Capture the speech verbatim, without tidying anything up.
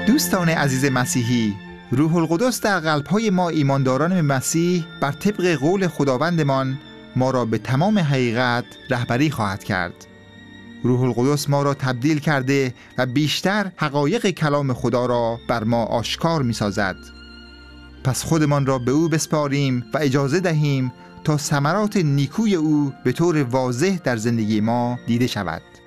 دوستان عزیز مسیحی، روح القدس در قلب‌های ما ایمانداران به مسیح بر طبق قول خداوندمان ما را به تمام حقیقت رهبری خواهد کرد. روح القدس ما را تبدیل کرده و بیشتر حقایق کلام خدا را بر ما آشکار می سازد. پس خودمان را به او بسپاریم و اجازه دهیم تا ثمرات نیکوی او به طور واضح در زندگی ما دیده شود.